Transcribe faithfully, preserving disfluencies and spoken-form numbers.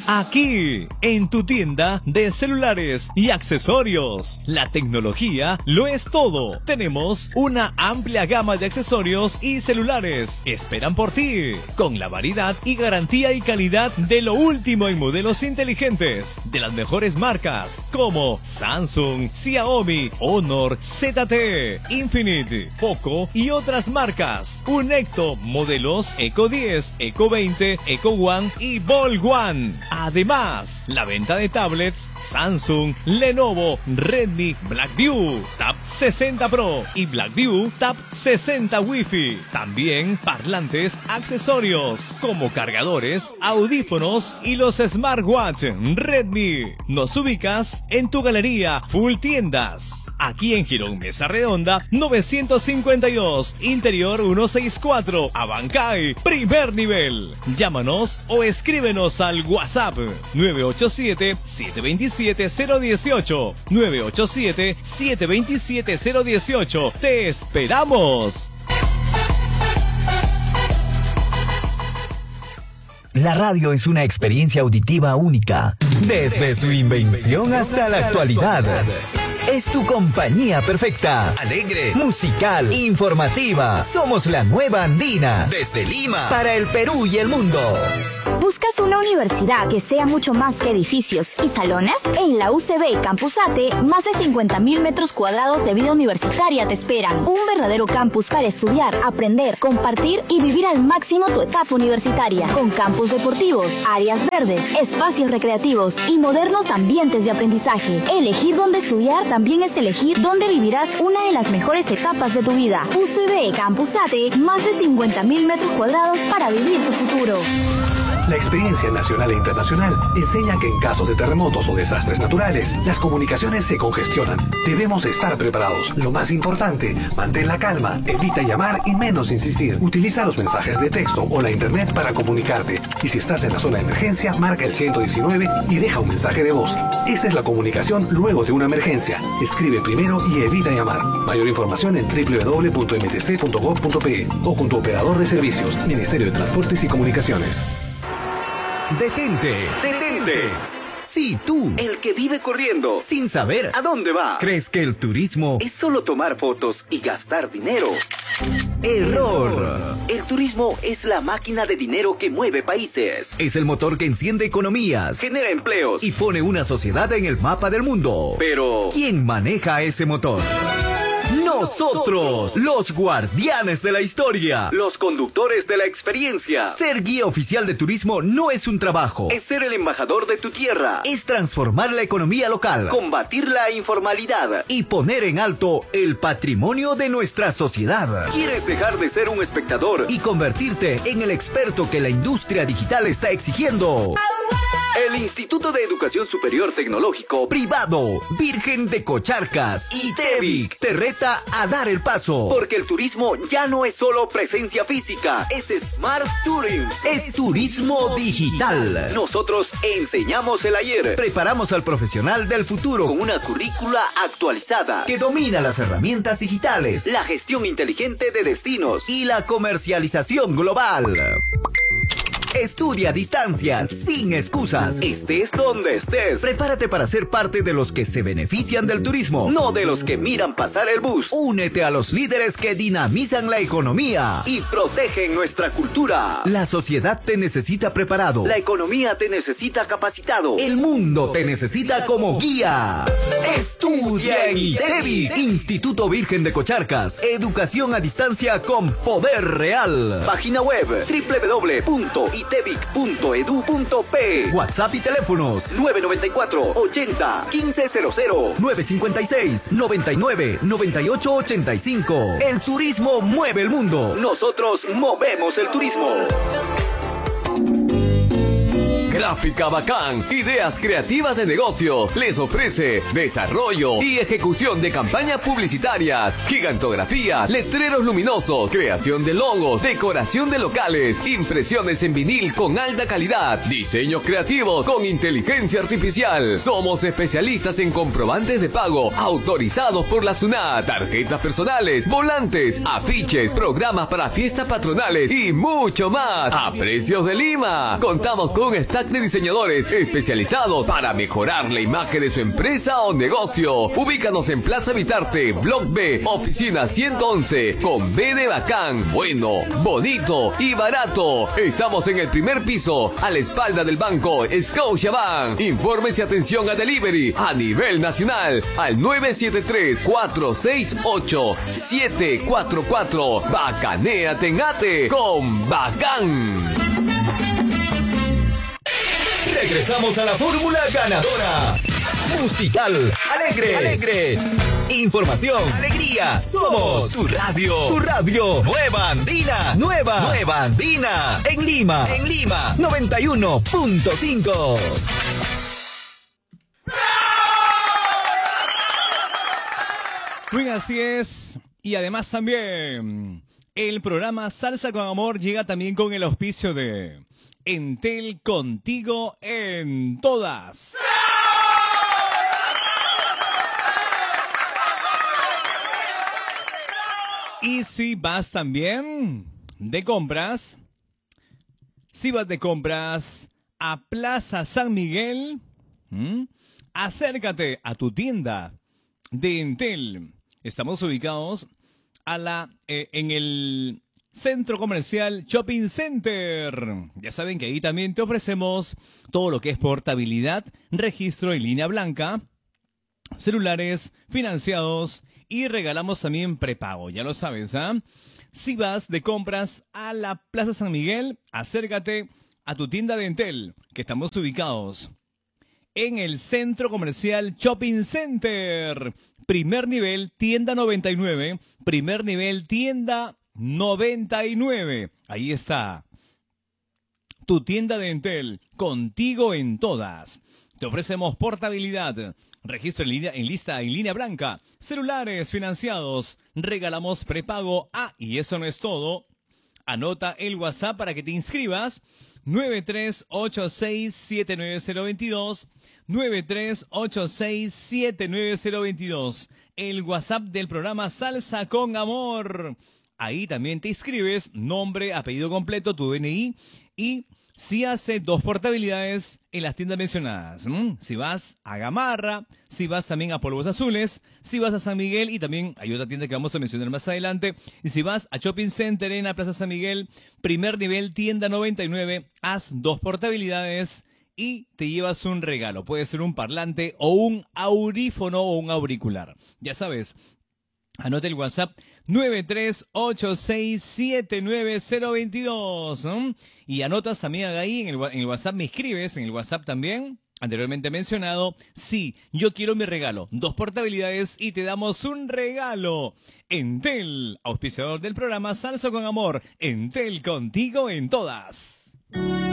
Aquí, en tu tienda de celulares y accesorios. La tecnología lo es todo. Tenemos una amplia gama de accesorios y celulares. Esperan por ti, con la variedad y garantía y calidad de lo último en modelos inteligentes de las mejores marcas como Samsung, Xiaomi, Honor, Z T E, Infinite, Poco y otras marcas. Unecto, modelos Eco diez, Eco veinte, Eco One y Vol One. Además, la venta de tablets Samsung, Lenovo, Redmi, Blackview, Tab sesenta Pro y Blackview Tab sesenta Wi-Fi. También parlantes, accesorios como cargadores, audífonos y los smartwatch Redmi. Nos ubicas en tu galería Full Tiendas. Aquí en Girón Mesa Redonda novecientos cincuenta y dos, Interior ciento sesenta y cuatro, Abancay, primer nivel. Llámanos o escríbenos al WhatsApp nueve ocho siete, siete dos siete, cero uno ocho, nueve ocho siete, siete dos siete, cero uno ocho. ¡Te esperamos! La radio es una experiencia auditiva única, desde su invención hasta la actualidad. Es tu compañía perfecta, alegre, musical, informativa. Somos la nueva Andina, desde Lima, para el Perú y el mundo. ¿Buscas una universidad que sea mucho más que edificios y salones? En la U C B Campus ATE, más de cincuenta mil metros cuadrados de vida universitaria te esperan. Un verdadero campus para estudiar, aprender, compartir y vivir al máximo tu etapa universitaria. Con campus deportivos, áreas verdes, espacios recreativos y modernos ambientes de aprendizaje. Elegir dónde estudiar también es elegir dónde vivirás una de las mejores etapas de tu vida. U C B Campus ATE, más de cincuenta mil metros cuadrados para vivir tu futuro. La experiencia nacional e internacional enseña que en casos de terremotos o desastres naturales, las comunicaciones se congestionan. Debemos estar preparados. Lo más importante, mantén la calma, evita llamar y menos insistir. Utiliza los mensajes de texto o la internet para comunicarte. Y si estás en la zona de emergencia, marca el ciento diecinueve y deja un mensaje de voz. Esta es la comunicación luego de una emergencia. Escribe primero y evita llamar. Mayor información en doble u doble u doble u punto m t c punto gov punto p e o con tu operador de servicios, Ministerio de Transportes y Comunicaciones. Detente, detente. Sí, tú, el que vive corriendo, sin saber a dónde va. ¿Crees que el turismo es solo tomar fotos y gastar dinero? Error. El turismo es la máquina de dinero que mueve países. Es el motor que enciende economías, genera empleos y pone una sociedad en el mapa del mundo. Pero, ¿quién maneja ese motor? Nosotros, los guardianes de la historia, los conductores de la experiencia. Ser guía oficial de turismo no es un trabajo, es ser el embajador de tu tierra, es transformar la economía local, combatir la informalidad y poner en alto el patrimonio de nuestra sociedad. ¿Quieres dejar de ser un espectador y convertirte en el experto que la industria digital está exigiendo? El Instituto de Educación Superior Tecnológico Privado Virgen de Cocharcas, ITEVIC, te reta a dar el paso, porque el turismo ya no es solo presencia física, es Smart Tourism, es turismo digital. Nosotros enseñamos el ayer, preparamos al profesional del futuro con una currícula actualizada que domina las herramientas digitales, la gestión inteligente de destinos y la comercialización global. Estudia a distancia, sin excusas, estés donde estés. Prepárate para ser parte de los que se benefician del turismo, no de los que miran pasar el bus. Únete a los líderes que dinamizan la economía y protegen nuestra cultura. La sociedad te necesita preparado, la economía te necesita capacitado, el mundo te necesita como guía. Estudia en ITEVIC, Instituto Virgen de Cocharcas, educación a distancia con poder real. Página web doble u doble u doble u punto itevic punto edu punto pe. WhatsApp y teléfonos nueve nueve cuatro, ochenta, quince cero cero, nueve cinco seis, noventa y nueve, noventa y ocho ochenta y cinco. El turismo mueve el mundo. Nosotros movemos el turismo. Gráfica Bacán, ideas creativas de negocio, les ofrece desarrollo y ejecución de campañas publicitarias, gigantografías, letreros luminosos, creación de logos, decoración de locales, impresiones en vinil con alta calidad, diseños creativos con inteligencia artificial. Somos especialistas en comprobantes de pago autorizados por la SUNAT, tarjetas personales, volantes, afiches, programas para fiestas patronales y mucho más a precios de Lima. Contamos con stack de de diseñadores especializados para mejorar la imagen de su empresa o negocio. Ubícanos en Plaza Vitarte, Block B, oficina ciento once, con B de bacán, bueno, bonito y barato. Estamos en el primer piso, a la espalda del banco Scotiabank. Informes y atención a delivery a nivel nacional al nueve siete tres, cuatro seis ocho, siete cuatro cuatro. Bacanea Tengate con Bacán. Regresamos a la fórmula ganadora. Musical, alegre, alegre. Información, alegría. Somos tu radio, tu radio. Nueva Andina, nueva, nueva Andina. En Lima, en Lima, noventa y uno punto cinco. Bien, así es. Y además también el programa Salsa con Amor llega también con el auspicio de Entel, contigo en todas. Y si vas también de compras, si vas de compras a Plaza San Miguel, ¿m? acércate a tu tienda de Entel. Estamos ubicados a la eh, en el Centro Comercial Shopping Center. Ya saben que ahí también te ofrecemos todo lo que es portabilidad, registro en línea blanca, celulares financiados y regalamos también prepago. Ya lo sabes, ¿ah? ¿eh? Si vas de compras a la Plaza San Miguel, acércate a tu tienda de Entel, que estamos ubicados en el Centro Comercial Shopping Center. Primer nivel, tienda noventa y nueve. Primer nivel, tienda noventa y nueve. Ahí está. Tu tienda de Entel, contigo en todas. Te ofrecemos portabilidad, registro en, línea, en lista en línea blanca, celulares financiados, regalamos prepago. Ah, y eso no es todo. Anota el WhatsApp para que te inscribas. nueve tres ocho seis siete nueve cero dos dos. nueve tres ocho seis siete nueve cero dos dos. El WhatsApp del programa Salsa con Amor. Ahí también te inscribes, nombre, apellido completo, tu D N I y si hace dos portabilidades en las tiendas mencionadas. ¿Mm? Si vas a Gamarra, si vas también a Polvos Azules, si vas a San Miguel y también hay otra tienda que vamos a mencionar más adelante. Y si vas a Shopping Center en la Plaza San Miguel, primer nivel, tienda noventa y nueve, haz dos portabilidades y te llevas un regalo. Puede ser un parlante o un audífono o un auricular. Ya sabes, anota el WhatsApp nueve tres ocho seis siete nueve cero dos dos. ¿no? Y anotas también ahí en el, en el WhatsApp, me escribes en el WhatsApp también, anteriormente mencionado. Sí, yo quiero mi regalo. Dos portabilidades y te damos un regalo. Entel, auspiciador del programa Salsa con Amor. Entel, contigo en todas.